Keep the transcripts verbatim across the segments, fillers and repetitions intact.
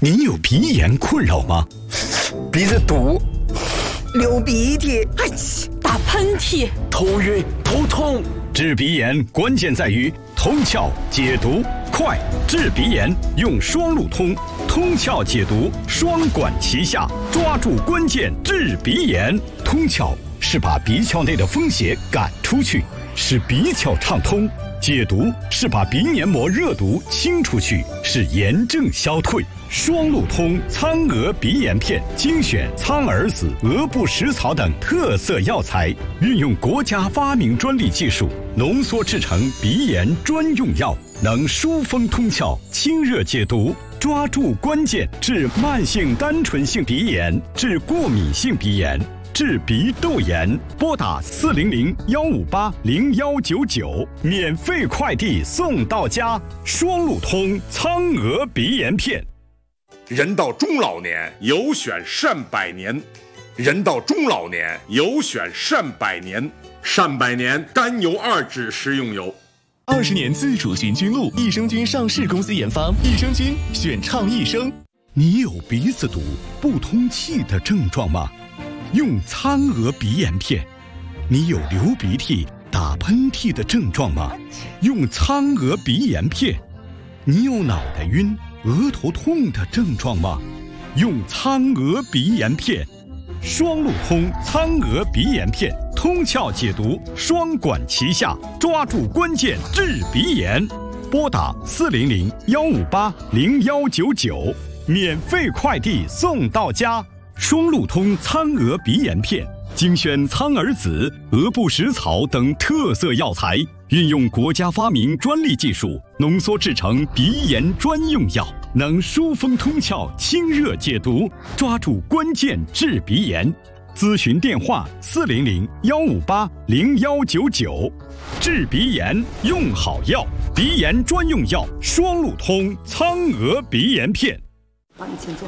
你有鼻炎困扰吗？ 鼻子堵， 流鼻涕， 哎，打喷嚏， 头晕头痛。 治鼻炎关键在于通窍解毒快，治鼻炎用双路通，通窍解毒双管齐下，抓住关键治鼻炎。通窍是把鼻窍内的风邪赶出去，使鼻窍畅通；解毒是把鼻黏膜热毒清出去，使炎症消退。双路通苍鹅鼻炎片精选苍耳子、鹅不食草等特色药材，运用国家发明专利技术浓缩制成鼻炎专用药，能疏风通窍、清热解毒，抓住关键治慢性单纯性鼻炎、治过敏性鼻炎、治鼻窦炎。拨打四零零幺五八零幺九九，免费快递送到家。双路通苍鹅鼻炎片。 人到中老年，有选善百年。人到中老年，有选善百年。善百年甘油二酯食用油。 二十年自主寻菌露，益生菌上市公司研发，益生菌选畅益生。 你有鼻子堵、不通气的症状吗？用苍鹅鼻炎片。你有流鼻涕、打喷嚏的症状吗？用苍鹅鼻炎片。你有脑袋晕、额头痛的症状吗？用苍鹅鼻炎片。双路通苍鹅鼻炎片，通窍解毒双管齐下，抓住关键治鼻炎。拨打四零零幺五八零幺九九，免费快递送到家。双路通苍鹅鼻炎片精选苍耳子、鹅不食草等特色药材，运用国家发明专利技术浓缩制成鼻炎专用药，能疏风通窍、清热解毒，抓住关键治鼻炎。咨询电话：四零零幺五八零幺九九。治鼻炎用好药，鼻炎专用药双路通苍鹅鼻炎片。 帮你请坐。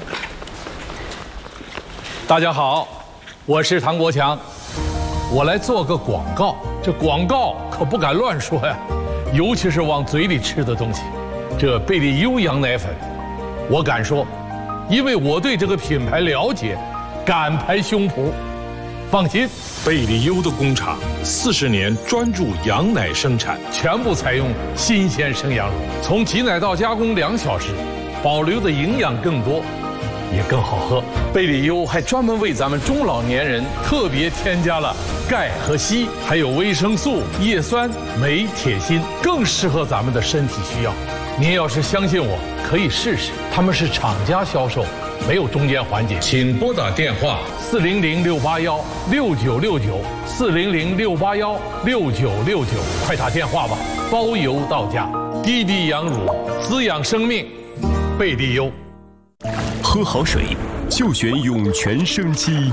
大家好，我是唐国强，我来做个广告。这广告可不敢乱说呀，尤其是往嘴里吃的东西。这贝利优羊奶粉，我敢说，因为我对这个品牌了解，敢拍胸脯。放心， 贝利优的工厂四十年专注羊奶生产， 全部采用新鲜生羊乳，从挤奶到加工两小时，保留的营养更多，也更好喝。贝利优还专门为咱们中老年人特别添加了钙和硒，还有维生素、叶酸、镁、铁、锌，更适合咱们的身体需要。您要是相信我，可以试试。他们是厂家销售，没有中间环节。 请拨打电话四零零六八幺六九六九，四零零六八幺六九六九，快打电话吧，包邮到家。滴滴羊乳，滋养生命，贝利优。 喝好水就选涌泉生机。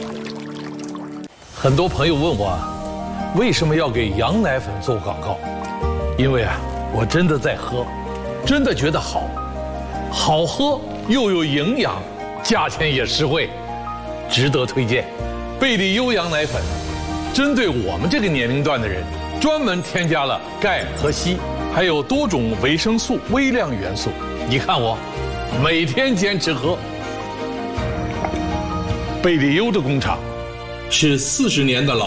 很多朋友问我，为什么要给羊奶粉做广告？因为啊，我真的在喝，真的觉得好，好喝又有营养，价钱也实惠，值得推荐。贝利优羊奶粉，针对我们这个年龄段的人，专门添加了钙和硒，还有多种维生素、微量元素。你看我，每天坚持喝。贝利优的工厂是四十年的老